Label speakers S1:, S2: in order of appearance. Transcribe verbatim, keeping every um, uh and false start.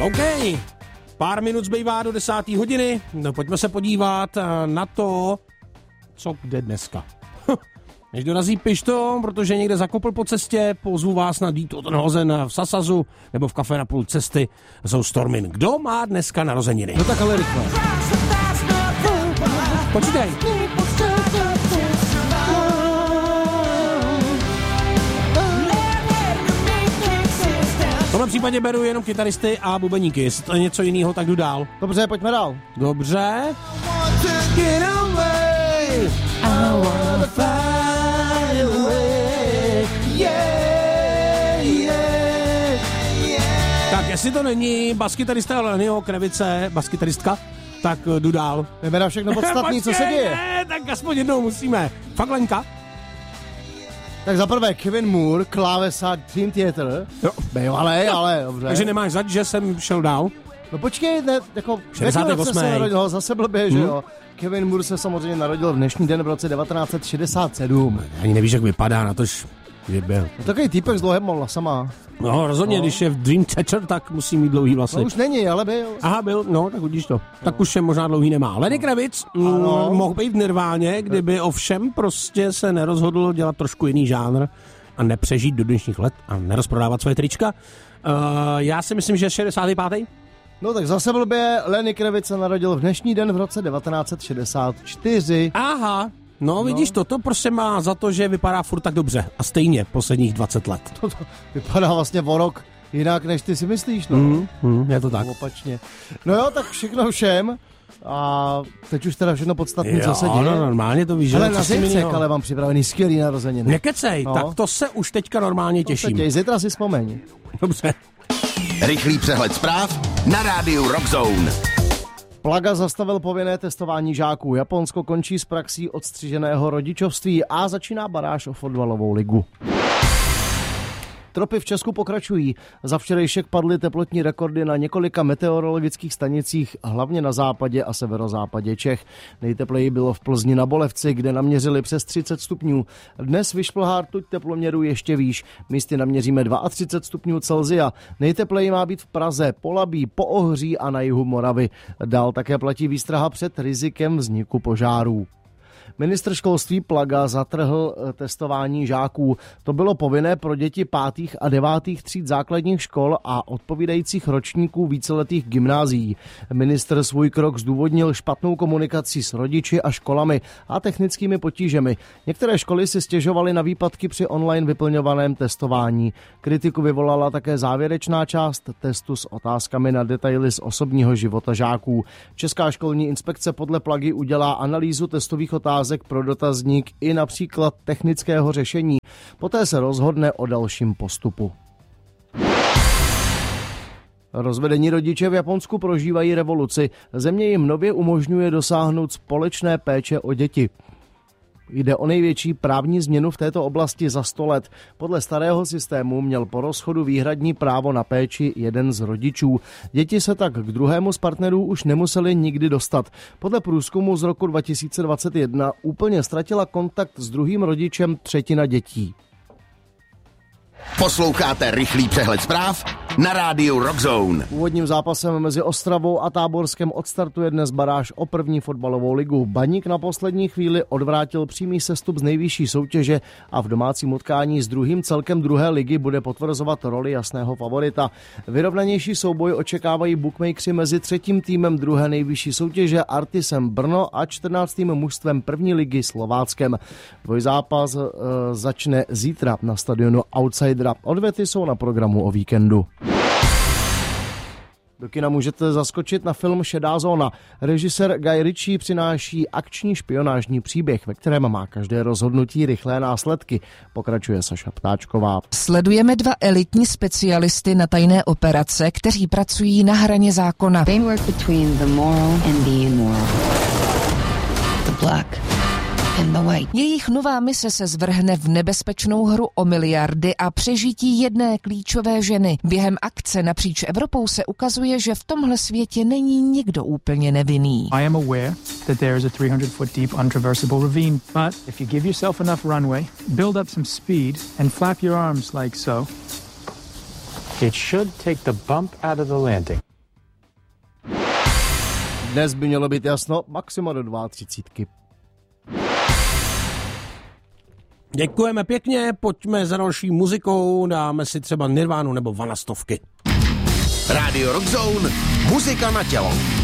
S1: OK, pár minut zbývá do desáté hodiny. No, pojďme se podívat na to, co kde dneska. Než dorazí Pišto, protože někde zakopl po cestě, pozvu vás na Dítot Hozen v Sasazu nebo v kafe na půl cesty jsou Stormin. Kdo má dneska narozeniny?
S2: No tak ale rychle.
S1: Počítej. V tomhle případě beru jenom kytaristy a bubeníky. Jestli to je něco jiného, tak jdu dál.
S2: Dobře, pojďme dál.
S1: Dobře. Get away, I wanna fly away. Yeah, yeah, yeah. Tak jestli to není baskytarista Lennyho Kravice, baskytaristka, tak jdu dál.
S2: Jdeme na všechno podstatný, co se děje.
S1: Ne, tak aspoň jednou musíme. Fakt Lenka?
S2: Tak za prvé Kevin Moore, klávesák Dream Theater.
S1: Jo.
S2: Bejvalej, ale dobře.
S1: Takže nemáš zač, že jsem šel dál?
S2: No počkej, ne, jako
S1: šedesát osm.
S2: se narodil, zase blbě, hmm. že jo. Kevin Moore se samozřejmě narodil v dnešní den v roce devatenáct set šedesát sedm.
S1: Ani nevíš, jak vypadá, na tož kdy byl.
S2: No, takový týpek s dlouhým vlasama.
S1: No rozhodně, no. Když je v Dream Theater, tak musí mít dlouhý vlasy.
S2: No už není, ale byl.
S1: Aha, byl, no, tak vidíš to. No. Tak už je možná dlouhý nemá. Lenny Kravitz m, mohl být v Nirváně, kdyby ovšem prostě se nerozhodl dělat trošku jiný žánr a nepřežít do dnešních let a nerozprodávat svoje trička. Uh, já si myslím, že šedesátý pátý
S2: No tak zase blbě, Lenny Kravitz se narodil v dnešní den v roce devatenáct set šedesát čtyři.
S1: Aha, no, no vidíš to, to prostě má za to, že vypadá furt tak dobře a stejně posledních dvacet let.
S2: To, to vypadá vlastně o rok jinak, než ty si myslíš, no.
S1: Mm, mm, je to tak.
S2: Opačně. No jo, tak všechno všem. A teď už teda všechno podstatné,
S1: jo,
S2: co se děje.
S1: No, normálně to víš.
S2: Ale na zítřek, ale mám připravený skvělý narozeniny.
S1: Nekecej, no. Tak to se už teďka normálně těším.
S2: Těj, zítra si vzpomeň.
S1: Dobře.
S3: Rychlý přehled zpráv na rádiu Rockzone.
S2: Plaga zastavil povinné testování žáků. Japonsko končí s praxí odstřiženého rodičovství a začíná baráž o fotbalovou ligu. Tropy v Česku pokračují. Za včerejšek padly teplotní rekordy na několika meteorologických stanicích, hlavně na západě a severozápadě Čech. Nejtepleji bylo v Plzni na Bolevci, kde naměřili přes třicet stupňů. Dnes vyšplhá rtuť teploměru ještě výš. Místy naměříme třicet dva stupňů Celsia. Nejtepleji má být v Praze, Polabí, Poohří a na jihu Moravy. Dál také platí výstraha před rizikem vzniku požárů. Ministr školství Plaga zatrhl testování žáků. To bylo povinné pro děti pátých a devátých tříd základních škol a odpovídajících ročníků víceletých gymnázií. Ministr svůj krok zdůvodnil špatnou komunikací s rodiči a školami a technickými potížemi. Některé školy si stěžovaly na výpadky při online vyplňovaném testování. Kritiku vyvolala také závěrečná část testu s otázkami na detaily z osobního života žáků. Česká školní inspekce podle Plagy udělá analýzu testových otázek pro dotazník i například technického řešení. Poté se rozhodne o dalším postupu. Rozvedení rodiče v Japonsku prožívají revoluci. Země jim nově umožňuje dosáhnout společné péče o děti. Jde o největší právní změnu v této oblasti za sto let. Podle starého systému měl po rozchodu výhradní právo na péči jeden z rodičů. Děti se tak k druhému z partnerů už nemuseli nikdy dostat. Podle průzkumu z roku dva tisíce dvacet jedna úplně ztratila kontakt s druhým rodičem třetina dětí.
S3: Posloucháte rychlý přehled zpráv na rádiu Rockzone.
S2: Úvodním zápasem mezi Ostravou a Táborskem odstartuje dnes baráž o první fotbalovou ligu. Baník na poslední chvíli odvrátil přímý sestup z nejvyšší soutěže a v domácím utkání s druhým celkem druhé ligy bude potvrzovat roli jasného favorita. Vyrovnanější souboj očekávají bookmakeri mezi třetím týmem druhé nejvyšší soutěže Artisem Brno a čtrnáctým mužstvem první ligy Slováckem. Dvojzápas e, začne zítra na stadionu Outside. Odvety jsou na programu o víkendu. Do kina můžete zaskočit na film Šedá zóna. Režisér Guy Ritchie přináší akční špionážní příběh, ve kterém má každé rozhodnutí rychlé následky. Pokračuje Saša Ptáčková.
S4: Sledujeme dva elitní specialisty na tajné operace, kteří pracují na hraně zákona.
S5: They work between the moral and the immoral. The black and the white.
S4: Jejich nová mise se zvrhne v nebezpečnou hru o miliardy a přežití jedné klíčové ženy. Během akce napříč Evropou se ukazuje, že v tomhle světě není nikdo úplně nevinný.
S6: I am aware that there is a three hundred foot deep untraversable ravine, but if you give yourself enough runway, build up some speed and flap your arms like so,
S7: it should take the bump out of the landing.
S2: Dnes by mělo být jasno, maxima do třicítky dva.
S1: Děkujeme pěkně, pojďme za další muzikou, dáme si třeba Nirvánu nebo Vanastovky.
S3: Rádio Rock Zone, muzika na tělo.